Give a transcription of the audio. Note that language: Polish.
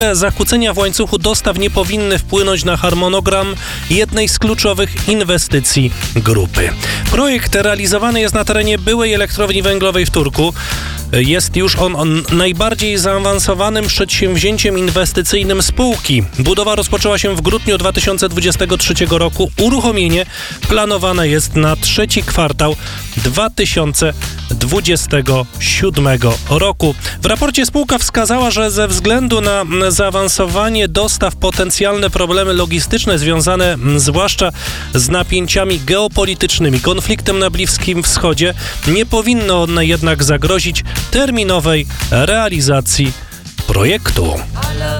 Zakłócenia w łańcuchu dostaw nie powinny wpłynąć na harmonogram jednej z kluczowych inwestycji grupy. Projekt realizowany jest na terenie byłej elektrowni węglowej w Turku. Jest już on najbardziej zaawansowanym przedsięwzięciem inwestycyjnym spółki. Budowa rozpoczęła się w grudniu 2023 roku. Uruchomienie planowane jest na trzeci kwartał 2027 roku. W raporcie spółka wskazała, że ze względu na zaawansowanie dostaw, potencjalne problemy logistyczne związane zwłaszcza z napięciami geopolitycznymi, konfliktem na Bliskim Wschodzie, nie powinno one jednak zagrozić terminowej realizacji projektu.